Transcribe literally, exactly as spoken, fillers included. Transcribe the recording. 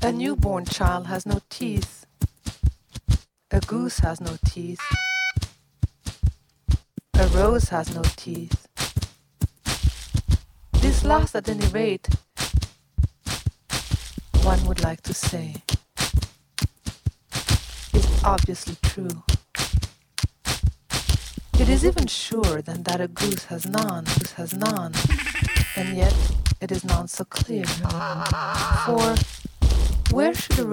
A newborn child has no teeth. A goose has no teeth. A rose has no teeth. This last, at any rate, one would like to say, is obviously true. It is even surer than that a goose has none, goose has none, and yet it is none so clear. For where should a